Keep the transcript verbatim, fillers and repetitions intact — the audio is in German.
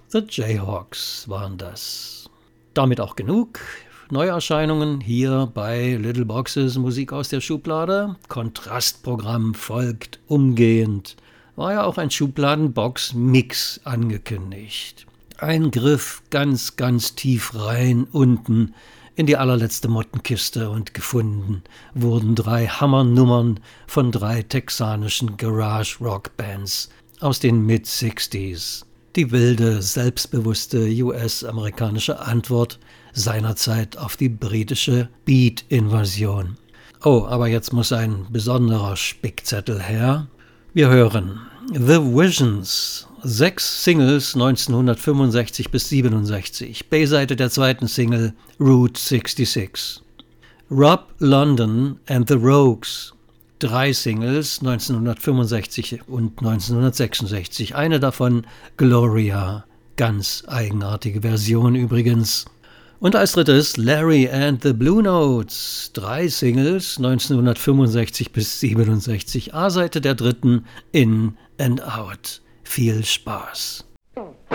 The Jayhawks waren das. Damit auch genug Neuerscheinungen hier bei Little Boxes Musik aus der Schublade. Kontrastprogramm folgt umgehend. War ja auch ein Schubladenbox-Mix angekündigt. Ein Griff ganz, ganz tief rein unten in die allerletzte Mottenkiste und gefunden wurden drei Hammernummern von drei texanischen Garage-Rock-Bands aus den Mid-Sixties. Die wilde, selbstbewusste U S-amerikanische Antwort seinerzeit auf die britische Beat-Invasion. Oh, aber jetzt muss ein besonderer Spickzettel her. Wir hören The Visions, sechs Singles neunzehnhundertfünfundsechzig bis siebenundsechzig, B-Seite der zweiten Single Route sechsundsechzig. Rob London and the Rogues, drei Singles neunzehnhundertfünfundsechzig und neunzehnhundertsechsundsechzig, eine davon Gloria, ganz eigenartige Version übrigens. Und als drittes Larry and the Blue Notes, drei Singles neunzehnhundertfünfundsechzig bis siebenundsechzig, A-Seite der dritten In and Out. Viel Spaß!